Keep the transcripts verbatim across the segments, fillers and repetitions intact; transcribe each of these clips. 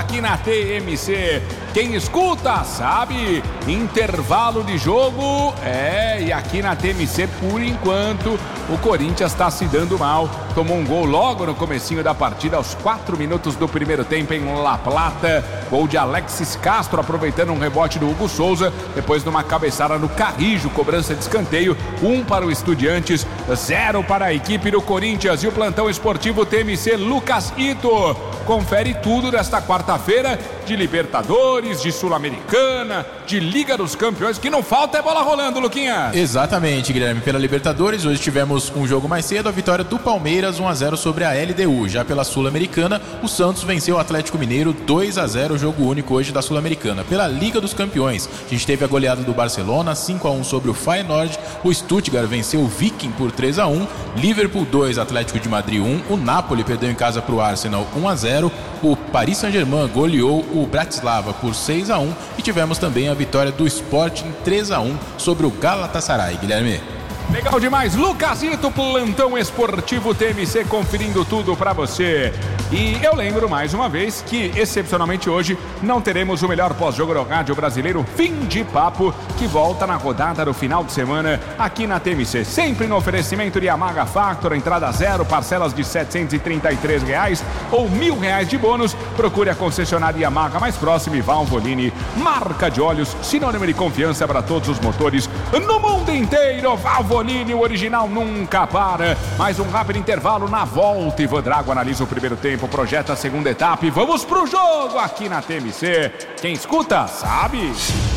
aqui na T M C. Quem escuta sabe, intervalo de jogo, é, e aqui na T M C, por enquanto, o Corinthians está se dando mal. Tomou um gol logo no comecinho da partida, aos quatro minutos do primeiro tempo em La Plata. Gol de Alexis Castro, aproveitando um rebote do Hugo Souza, depois de uma cabeçada no Carrijo, cobrança de escanteio. Um para o Estudiantes, zero para a equipe do Corinthians. E o plantão esportivo T M C, Lucas Ito confere tudo desta quarta-feira, de Libertadores, de Sul-Americana, de Liga dos Campeões, que não falta é bola rolando, Luquinha. Exatamente, Guilherme, pela Libertadores, hoje tivemos um jogo mais cedo, a vitória do Palmeiras, um a zero sobre a L D U. Já pela Sul-Americana, o Santos venceu o Atlético Mineiro dois a zero, jogo único hoje da Sul-Americana. Pela Liga dos Campeões, a gente teve a goleada do Barcelona, cinco a um sobre o Feyenoord, o Stuttgart venceu o Viking por três a um, Liverpool dois, Atlético de Madrid um, o Napoli perdeu em casa para o Arsenal um a zero, o Paris Saint-Germain goleou o Bratislava por seis a um e tivemos também a vitória do Sporting três a um sobre o Galatasaray, Guilherme. Legal demais, Lucasito, plantão esportivo T M C, conferindo tudo pra você. E eu lembro mais uma vez que, excepcionalmente hoje, não teremos o melhor pós-jogo do rádio brasileiro, Fim de Papo, que volta na rodada do final de semana aqui na T M C. Sempre no oferecimento de Yamaha Factor, entrada zero, parcelas de setecentos e trinta e três reais ou mil reais de bônus. Procure a concessionária Yamaha mais próxima e Valvoline, marca de óleos, sinônimo de confiança para todos os motores no mundo inteiro. Valvoline, o original nunca para. Mais um rápido intervalo, na volta Ivan Drago analisa o primeiro tempo, projeta a segunda etapa e vamos pro jogo aqui na T M C. Quem escuta sabe.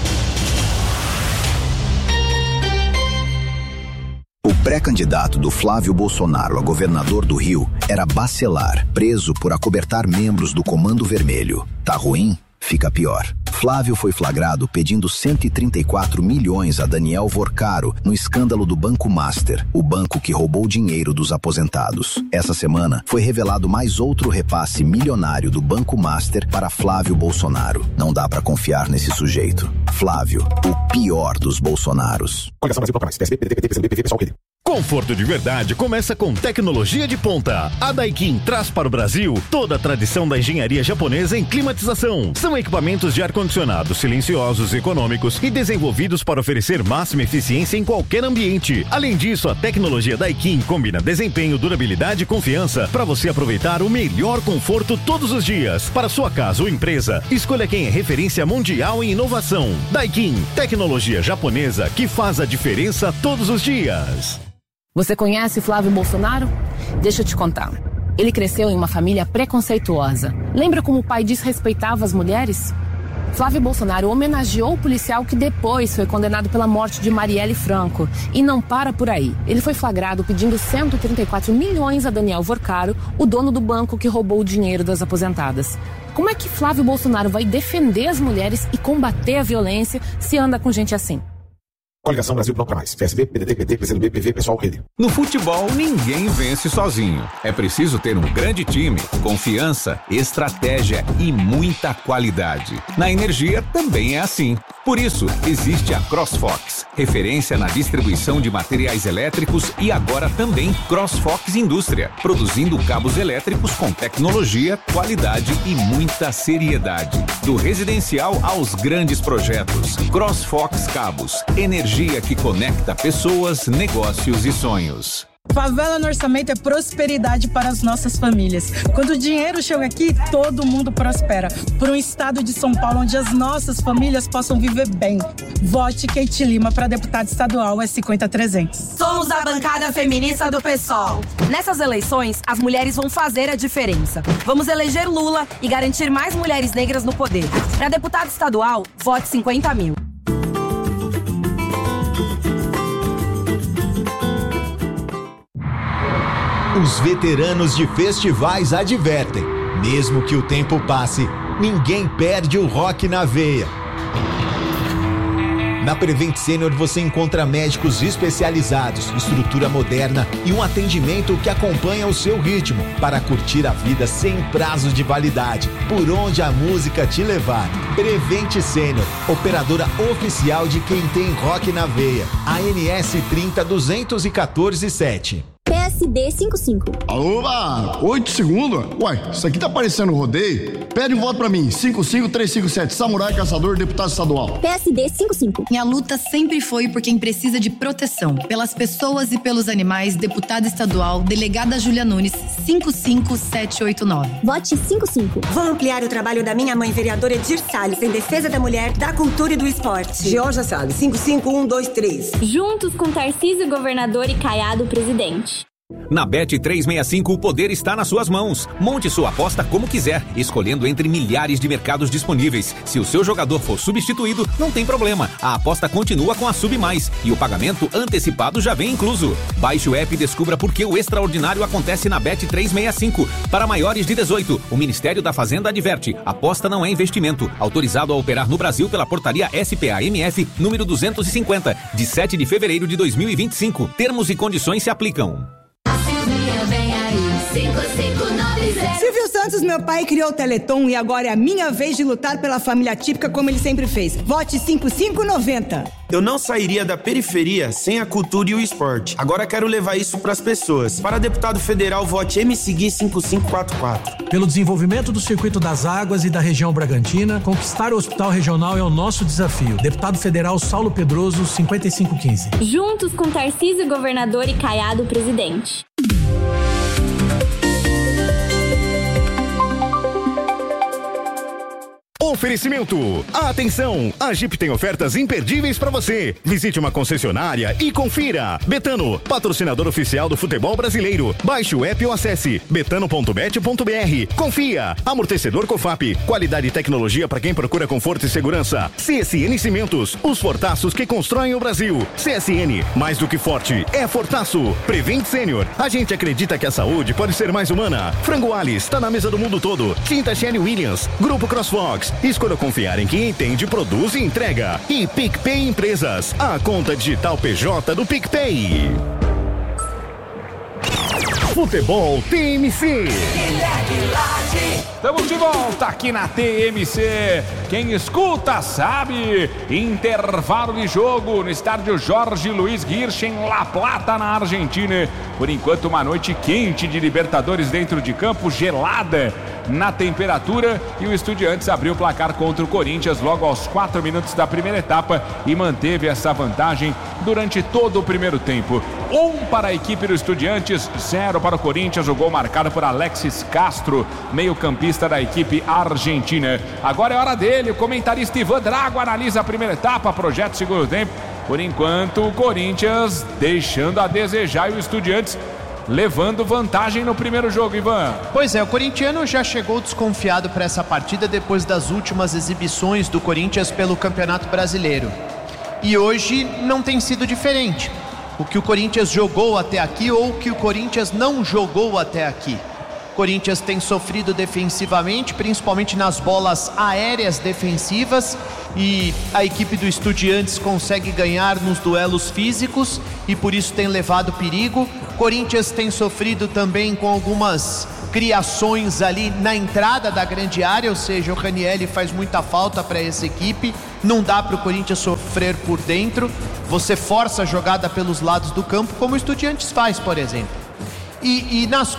O pré-candidato do Flávio Bolsonaro a governador do Rio era Bacelar, preso por acobertar membros do Comando Vermelho. Tá ruim? Fica pior. Flávio foi flagrado pedindo cento e trinta e quatro milhões a Daniel Vorcaro no escândalo do Banco Master, o banco que roubou dinheiro dos aposentados. Essa semana foi revelado mais outro repasse milionário do Banco Master para Flávio Bolsonaro. Não dá pra confiar nesse sujeito. Flávio, o pior dos Bolsonaros. Coligação Brasil Bloco Mais, P S B, P D T, P C do B, P V, pessoal querido. Conforto de verdade começa com tecnologia de ponta. A Daikin traz para o Brasil toda a tradição da engenharia japonesa em climatização. São equipamentos de ar-condicionado silenciosos, econômicos e desenvolvidos para oferecer máxima eficiência em qualquer ambiente. Além disso, a tecnologia Daikin combina desempenho, durabilidade e confiança para você aproveitar o melhor conforto todos os dias. Para sua casa ou empresa, escolha quem é referência mundial em inovação. Daikin, tecnologia japonesa que faz a diferença todos os dias. Você conhece Flávio Bolsonaro? Deixa eu te contar. Ele cresceu em uma família preconceituosa. Lembra como o pai desrespeitava as mulheres? Flávio Bolsonaro homenageou o policial que depois foi condenado pela morte de Marielle Franco. E não para por aí. Ele foi flagrado pedindo cento e trinta e quatro milhões a Daniel Vorcaro, o dono do banco que roubou o dinheiro das aposentadas. Como é que Flávio Bolsonaro vai defender as mulheres e combater a violência se anda com gente assim? Coligação Brasil Bloco Mais, P S B, P D T, P T, P C do B, P V, pessoal querido. No futebol, ninguém vence sozinho. É preciso ter um grande time, confiança, estratégia e muita qualidade. Na energia também é assim. Por isso, existe a CrossFox, referência na distribuição de materiais elétricos, e agora também CrossFox Indústria, produzindo cabos elétricos com tecnologia, qualidade e muita seriedade. Do residencial aos grandes projetos. CrossFox Cabos, energia que conecta pessoas, negócios e sonhos. Favela no orçamento é prosperidade para as nossas famílias. Quando o dinheiro chega aqui, todo mundo prospera. Por um estado de São Paulo onde as nossas famílias possam viver bem. Vote Kate Lima para deputada estadual, é cinquenta trezentos. Somos a bancada feminista do PSOL. Nessas eleições, as mulheres vão fazer a diferença. Vamos eleger Lula e garantir mais mulheres negras no poder. Para deputada estadual, vote cinquenta mil. Os veteranos de festivais advertem: mesmo que o tempo passe, ninguém perde o rock na veia. Na Prevent Senior você encontra médicos especializados, estrutura moderna e um atendimento que acompanha o seu ritmo para curtir a vida sem prazo de validade, por onde a música te levar. Prevent Senior, operadora oficial de quem tem rock na veia. A N S trinta duzentos e quatorze sete. P S S D cinquenta e cinco. Oba, oito segundos? Uai, isso aqui tá parecendo um rodeio. Pede um voto pra mim, cinco cinco três cinco sete, Samurai Caçador, deputado estadual. P S D cinquenta e cinco. Minha luta sempre foi por quem precisa de proteção. Pelas pessoas e pelos animais, deputada estadual, delegada Júlia Nunes, cinco cinco sete oito nove. Vote cinquenta e cinco. Vou ampliar o trabalho da minha mãe, vereadora Edir Salles, em defesa da mulher, da cultura e do esporte. Georgia Salles, cinco cinco um dois três. Juntos com Tarcísio, governador, e Caiado, presidente. Na Bet trezentos e sessenta e cinco, o poder está nas suas mãos. Monte sua aposta como quiser, escolhendo entre milhares de mercados disponíveis. Se o seu jogador for substituído, não tem problema. A aposta continua com a Sub Mais e o pagamento antecipado já vem incluso. Baixe o app e descubra por que o extraordinário acontece na Bet trezentos e sessenta e cinco. Para maiores de dezoito, o Ministério da Fazenda adverte: aposta não é investimento. Autorizado a operar no Brasil pela portaria S P A M F número duzentos e cinquenta, de sete de fevereiro de dois mil e vinte e cinco. Termos e condições se aplicam. Silvio Santos, meu pai, criou o Teleton e agora é a minha vez de lutar pela família típica como ele sempre fez. Vote cinquenta e cinco noventa. Eu não sairia da periferia sem a cultura e o esporte. Agora quero levar isso pras pessoas. Para deputado federal, vote M S G cinco cinco quatro quatro. Pelo desenvolvimento do circuito das águas e da região Bragantina, conquistar o hospital regional é o nosso desafio. Deputado federal Saulo Pedroso, cinquenta e cinco quinze. Juntos com Tarcísio, governador, e Caiado, presidente. Oferecimento. Atenção, a Jeep tem ofertas imperdíveis para você. Visite uma concessionária e confira. Betano, patrocinador oficial do futebol brasileiro. Baixe o app ou acesse betano ponto bet ponto br. Confia. Amortecedor Cofap, qualidade e tecnologia para quem procura conforto e segurança. C S N Cimentos, os fortaços que constroem o Brasil. C S N, mais do que forte, é fortaço. Prevent Senior, a gente acredita que a saúde pode ser mais humana. Frango Alice, tá na mesa do mundo todo. Tinta Shelly Williams, Grupo CrossFox. Escolha confiar em quem entende, produz e entrega. E PicPay Empresas, a conta digital P J do PicPay. Futebol T M C. Estamos de volta aqui na T M C. Quem escuta sabe. Intervalo de jogo no estádio Jorge Luiz Hirsch em La Plata, na Argentina. Por enquanto, uma noite quente de Libertadores dentro de campo, gelada na temperatura, e o Estudiantes abriu o placar contra o Corinthians logo aos quatro minutos da primeira etapa e manteve essa vantagem durante todo o primeiro tempo. Um para a equipe do Estudiantes, zero para o Corinthians. O gol marcado por Alexis Castro, meio-campista da equipe argentina. Agora é hora dele, o comentarista Ivan Drago analisa a primeira etapa, projeta o segundo tempo. Por enquanto, o Corinthians deixando a desejar e o Estudiantes levando vantagem no primeiro jogo, Ivan. Pois é, o corintiano já chegou desconfiado para essa partida depois das últimas exibições do Corinthians pelo Campeonato Brasileiro. E hoje não tem sido diferente. O que o Corinthians jogou até aqui ou o que o Corinthians não jogou até aqui. O Corinthians tem sofrido defensivamente, principalmente nas bolas aéreas defensivas, e a equipe do Estudiantes consegue ganhar nos duelos físicos e por isso tem levado perigo. Corinthians tem sofrido também com algumas criações ali na entrada da grande área, ou seja, o Ranieri faz muita falta para essa equipe. Não dá para o Corinthians sofrer por dentro. Você força a jogada pelos lados do campo, como o Estudiantes faz, por exemplo. E, e nas uh,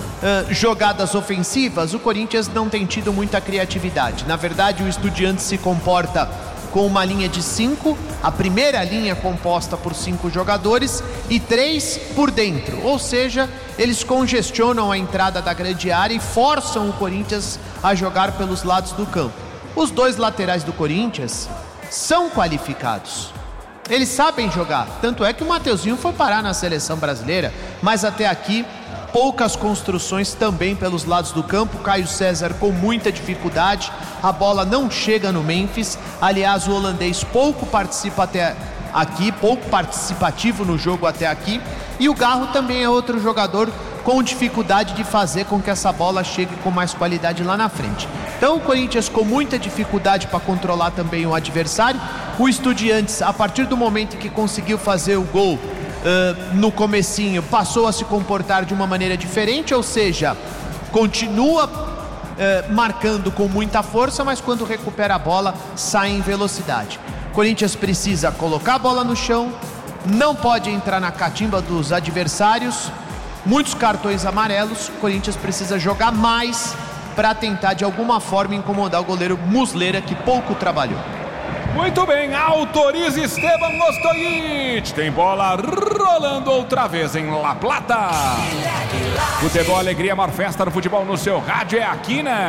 jogadas ofensivas, o Corinthians não tem tido muita criatividade. Na verdade, o Estudiantes se comporta com uma linha de cinco, a primeira linha composta por cinco jogadores e três por dentro, ou seja, eles congestionam a entrada da grande área e forçam o Corinthians a jogar pelos lados do campo. Os dois laterais do Corinthians são qualificados, eles sabem jogar, tanto é que o Mateuzinho foi parar na seleção brasileira, mas até aqui poucas construções também pelos lados do campo. Caio César com muita dificuldade, a bola não chega no Memphis. Aliás, o holandês pouco participa até aqui, pouco participativo no jogo até aqui. E o Garro também é outro jogador com dificuldade de fazer com que essa bola chegue com mais qualidade lá na frente. Então o Corinthians com muita dificuldade para controlar também o adversário. O Estudiantes, a partir do momento que conseguiu fazer o gol Uh, no comecinho, passou a se comportar de uma maneira diferente, ou seja, continua uh, marcando com muita força, mas quando recupera a bola, sai em velocidade. Corinthians precisa colocar a bola no chão, não pode entrar na catimba dos adversários Muitos cartões amarelos, o Corinthians precisa jogar mais para tentar de alguma forma incomodar o goleiro Muslera, que pouco trabalhou. Muito bem, autoriza Esteban Ostojic. Tem bola rolando outra vez em La Plata. Futebol, alegria, maior festa do futebol no seu rádio é aqui, né?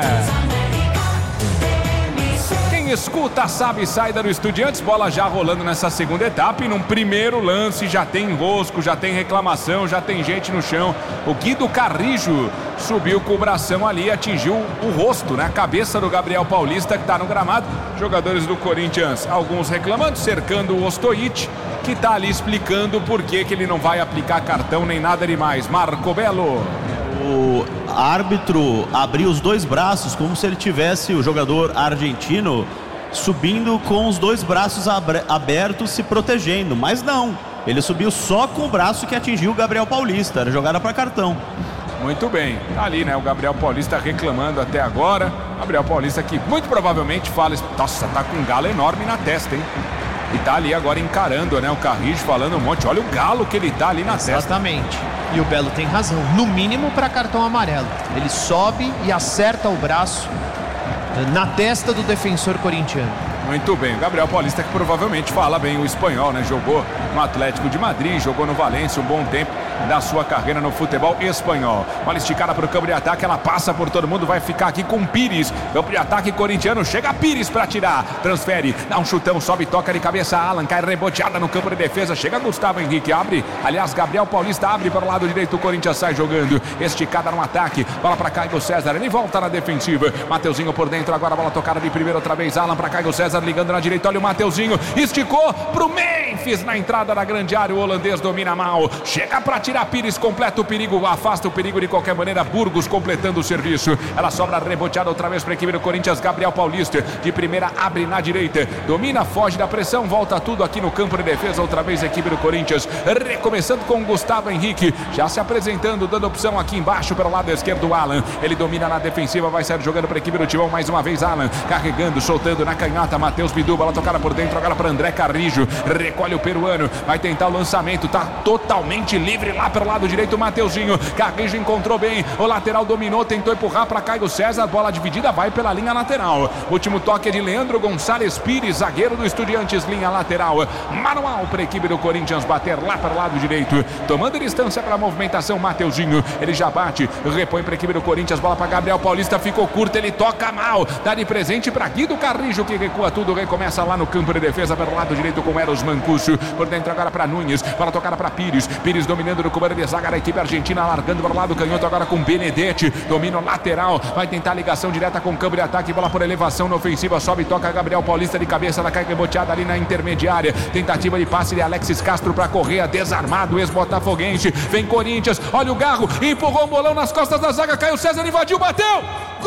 Quem escuta sabe, saída do Estudiantes, bola já rolando nessa segunda etapa. E num primeiro lance já tem enrosco, já tem reclamação, já tem gente no chão. O Guido Carrijo subiu com o bração ali, atingiu o rosto, né? A cabeça do Gabriel Paulista, que tá no gramado. Jogadores do Corinthians, alguns reclamando, cercando o Ostojic, que tá ali explicando por que que ele não vai aplicar cartão nem nada demais. Marco Belo. O árbitro abriu os dois braços como se ele tivesse o jogador argentino subindo com os dois braços abertos se protegendo, mas não, ele subiu só com o braço que atingiu o Gabriel Paulista, era jogada para cartão. Muito bem, tá ali, né, o Gabriel Paulista reclamando até agora. Gabriel Paulista que muito provavelmente fala, nossa, tá com um galo enorme na testa, hein? E tá ali agora encarando, né, o Carrijo falando um monte, olha o galo que ele tá ali na testa. Exatamente. E o Belo tem razão, no mínimo para cartão amarelo. Ele sobe e acerta o braço na testa do defensor corintiano. Muito bem, o Gabriel Paulista que provavelmente fala bem o espanhol, né? Jogou no Atlético de Madrid, jogou no Valência um bom tempo da sua carreira no futebol espanhol. Bola esticada para o campo de ataque, ela passa por todo mundo, vai ficar aqui com Pires. Campo de ataque corintiano, chega Pires para tirar, transfere, dá um chutão, sobe, toca de cabeça, Alan, cai reboteada no campo de defesa, chega Gustavo Henrique, abre, aliás, Gabriel Paulista abre para o lado direito, o Corinthians sai jogando, esticada no ataque, bola para Caio César, ele volta na defensiva, Mateuzinho por dentro, agora a bola tocada de primeira outra vez, Alan para Caio César, ligando na direita, olha o Mateuzinho, esticou pro Memphis na entrada da grande área, o holandês domina mal, chega para tirar Pires, completa o perigo, afasta o perigo de qualquer maneira, Burgos completando o serviço, ela sobra reboteada outra vez para a equipe do Corinthians, Gabriel Paulista, de primeira abre na direita, domina, foge da pressão, volta tudo aqui no campo de defesa, outra vez a equipe do Corinthians, recomeçando com o Gustavo Henrique, já se apresentando, dando opção aqui embaixo pelo lado esquerdo, Alan, ele domina na defensiva, vai sair jogando para a equipe do Timão, mais uma vez Alan, carregando, soltando na canhota, Matheus Bidu, bola tocada por dentro, agora para André Carrijo, recolhe o peruano, vai tentar o lançamento, tá totalmente livre lá pelo lado direito, Mateuzinho, Carrijo encontrou bem, o lateral dominou, tentou empurrar para Caio César, bola dividida, vai pela linha lateral, último toque é de Leandro Gonçalves Pires, zagueiro do Estudiantes, linha lateral, manual para a equipe do Corinthians bater lá pelo lado direito, tomando distância para a movimentação, Mateuzinho, ele já bate, repõe para a equipe do Corinthians, bola para Gabriel Paulista, ficou curto, ele toca mal, dá de presente para Guido Carrijo, que recua tudo, recomeça lá no campo de defesa pelo lado direito com Eros Mancuso, por dentro agora para Nunes, bola tocada para Pires, Pires dominando no comando de zaga da equipe argentina, largando para o lado canhoto agora com Benedetti, domina o lateral, vai tentar a ligação direta com o campo de ataque, bola por elevação na ofensiva, sobe, toca Gabriel Paulista de cabeça, ela cai reboteada ali na intermediária, tentativa de passe de Alexis Castro para Correa, desarmado, ex-botafoguense, vem Corinthians, olha o Garro, empurrou um bolão nas costas da zaga, Caio César invadiu, bateu!